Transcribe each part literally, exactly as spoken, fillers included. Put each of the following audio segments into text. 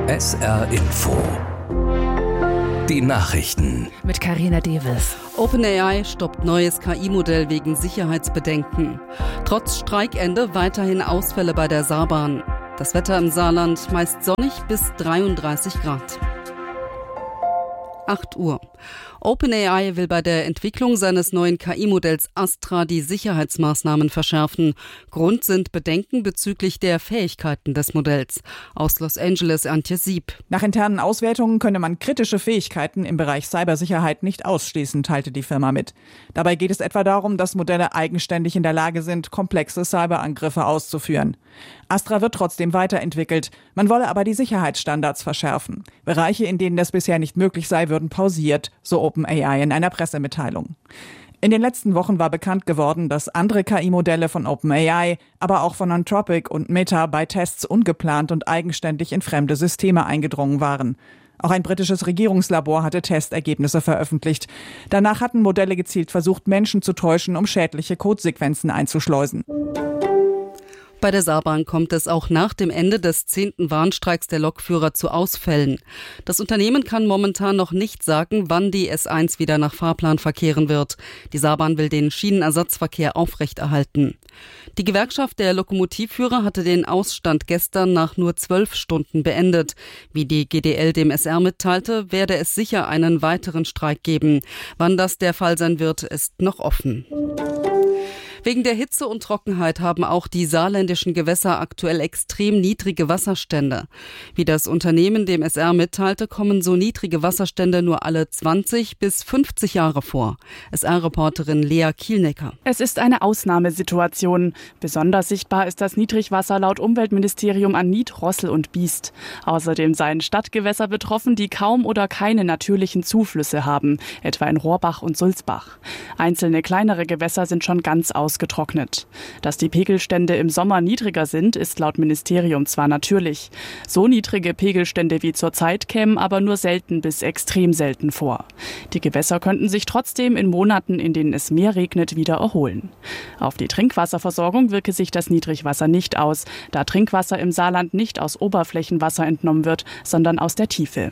S R Info. Die Nachrichten. Mit Carina Davis. OpenAI stoppt neues K I-Modell wegen Sicherheitsbedenken. Trotz Streikende weiterhin Ausfälle bei der Saarbahn. Das Wetter im Saarland meist sonnig bis dreiunddreißig Grad. acht Uhr. OpenAI will bei der Entwicklung seines neuen K I-Modells Astra die Sicherheitsmaßnahmen verschärfen. Grund sind Bedenken bezüglich der Fähigkeiten des Modells. Aus Los Angeles Antje Sieb. Nach internen Auswertungen könne man kritische Fähigkeiten im Bereich Cybersicherheit nicht ausschließen, teilte die Firma mit. Dabei geht es etwa darum, dass Modelle eigenständig in der Lage sind, komplexe Cyberangriffe auszuführen. Astra wird trotzdem weiterentwickelt. Man wolle aber die Sicherheitsstandards verschärfen. Bereiche, in denen das bisher nicht möglich sei, würden pausiert, so OpenAI in einer Pressemitteilung. In den letzten Wochen war bekannt geworden, dass andere K I-Modelle von OpenAI, aber auch von Anthropic und Meta bei Tests ungeplant und eigenständig in fremde Systeme eingedrungen waren. Auch ein britisches Regierungslabor hatte Testergebnisse veröffentlicht. Danach hatten Modelle gezielt versucht, Menschen zu täuschen, um schädliche Codesequenzen einzuschleusen. Bei der Saarbahn kommt es auch nach dem Ende des zehnten Warnstreiks der Lokführer zu Ausfällen. Das Unternehmen kann momentan noch nicht sagen, wann die S eins wieder nach Fahrplan verkehren wird. Die Saarbahn will den Schienenersatzverkehr aufrechterhalten. Die Gewerkschaft der Lokomotivführer hatte den Ausstand gestern nach nur zwölf Stunden beendet. Wie die G D L dem S R mitteilte, werde es sicher einen weiteren Streik geben. Wann das der Fall sein wird, ist noch offen. Wegen der Hitze und Trockenheit haben auch die saarländischen Gewässer aktuell extrem niedrige Wasserstände. Wie das Unternehmen dem S R mitteilte, kommen so niedrige Wasserstände nur alle zwanzig bis fünfzig Jahre vor. S R-Reporterin Lea Kielnecker. Es ist eine Ausnahmesituation. Besonders sichtbar ist das Niedrigwasser laut Umweltministerium an Nied, Rossel und Biest. Außerdem seien Stadtgewässer betroffen, die kaum oder keine natürlichen Zuflüsse haben, etwa in Rohrbach und Sulzbach. Einzelne kleinere Gewässer sind schon ganz ausgetrocknet. getrocknet. Dass die Pegelstände im Sommer niedriger sind, ist laut Ministerium zwar natürlich. So niedrige Pegelstände wie zurzeit kämen aber nur selten bis extrem selten vor. Die Gewässer könnten sich trotzdem in Monaten, in denen es mehr regnet, wieder erholen. Auf die Trinkwasserversorgung wirke sich das Niedrigwasser nicht aus, da Trinkwasser im Saarland nicht aus Oberflächenwasser entnommen wird, sondern aus der Tiefe.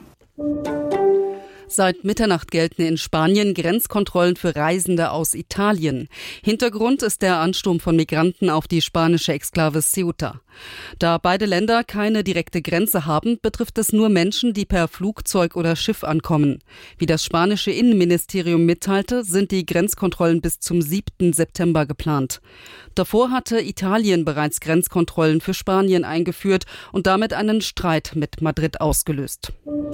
Seit Mitternacht gelten in Spanien Grenzkontrollen für Reisende aus Italien. Hintergrund ist der Ansturm von Migranten auf die spanische Exklave Ceuta. Da beide Länder keine direkte Grenze haben, betrifft es nur Menschen, die per Flugzeug oder Schiff ankommen. Wie das spanische Innenministerium mitteilte, sind die Grenzkontrollen bis zum siebten September geplant. Davor hatte Italien bereits Grenzkontrollen für Spanien eingeführt und damit einen Streit mit Madrid ausgelöst.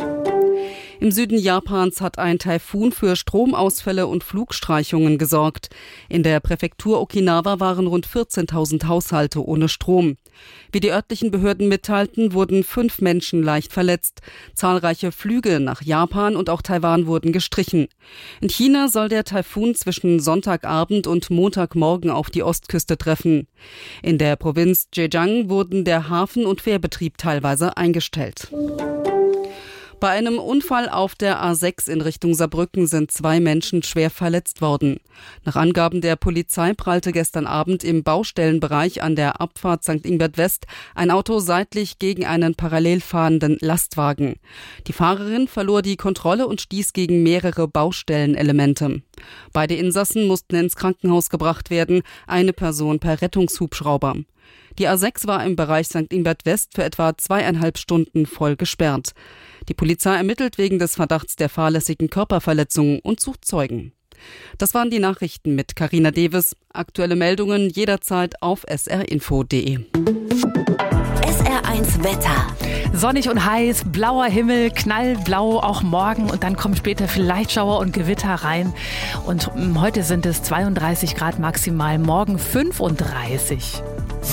Im Süden Japans hat ein Taifun für Stromausfälle und Flugstreichungen gesorgt. In der Präfektur Okinawa waren rund vierzehntausend Haushalte ohne Strom. Wie die örtlichen Behörden mitteilten, wurden fünf Menschen leicht verletzt. Zahlreiche Flüge nach Japan und auch Taiwan wurden gestrichen. In China soll der Taifun zwischen Sonntagabend und Montagmorgen auf die Ostküste treffen. In der Provinz Zhejiang wurden der Hafen- und Fährbetrieb teilweise eingestellt. Bei einem Unfall auf der A sechs in Richtung Saarbrücken sind zwei Menschen schwer verletzt worden. Nach Angaben der Polizei prallte gestern Abend im Baustellenbereich an der Abfahrt Sankt Ingbert West ein Auto seitlich gegen einen parallel fahrenden Lastwagen. Die Fahrerin verlor die Kontrolle und stieß gegen mehrere Baustellenelemente. Beide Insassen mussten ins Krankenhaus gebracht werden, eine Person per Rettungshubschrauber. Die A sechs war im Bereich Sankt Ingbert West für etwa zweieinhalb Stunden voll gesperrt. Die Polizei ermittelt wegen des Verdachts der fahrlässigen Körperverletzung und sucht Zeugen. Das waren die Nachrichten mit Carina Davis. Aktuelle Meldungen jederzeit auf s r info punkt d e. S R eins Wetter. Sonnig und heiß, blauer Himmel, knallblau auch morgen und dann kommen später vielleicht Schauer und Gewitter rein. Und heute sind es zweiunddreißig Grad maximal, morgen fünfunddreißig.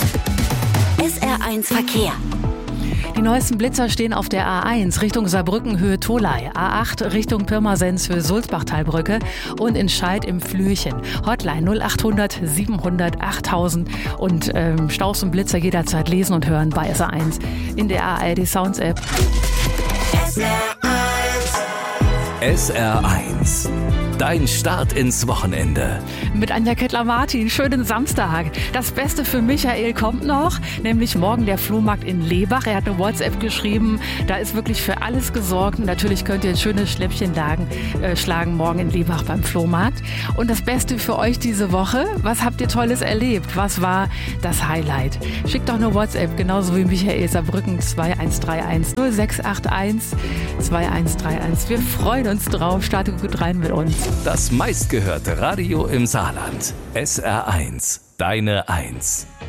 S R eins Verkehr. Die neuesten Blitzer stehen auf der A eins Richtung Saarbrücken Höhe Tolai, A acht Richtung Pirmasens Höhe Sulzbachtalbrücke und in Scheid im Flührchen. Hotline null achthundert siebenhundert achttausend und ähm, Staus und Blitzer jederzeit lesen und hören bei S R eins in der A R D Sounds App. S R eins. S R eins. Dein Start ins Wochenende. Mit Anja Kettler-Martin, schönen Samstag. Das Beste für Michael kommt noch, nämlich morgen der Flohmarkt in Lebach. Er hat eine WhatsApp geschrieben, da ist wirklich für alles gesorgt. Und natürlich könnt ihr ein schönes Schnäppchen lagen, äh, schlagen morgen in Lebach beim Flohmarkt. Und das Beste für euch diese Woche, was habt ihr Tolles erlebt? Was war das Highlight? Schickt doch eine WhatsApp, genauso wie Michael Saarbrücken zwei eins drei eins null sechs acht eins zwei eins drei eins. Wir freuen uns drauf, startet gut rein mit uns. Das meistgehörte Radio im Saarland. S R eins, deine Eins.